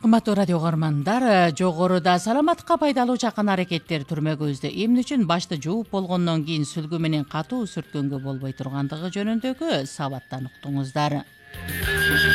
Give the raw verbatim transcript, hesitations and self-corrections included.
Кымбаттуу радио угармандар, жогоруда саламатка пайдалуу жакын аракеттер түрмөгүбүздө эмне үчүн башты жууп болгондон кийин сүлгү менен катуу сүрткөнгө болбой тургандыгы жөнүндөгү сабаттан уктуңуздар.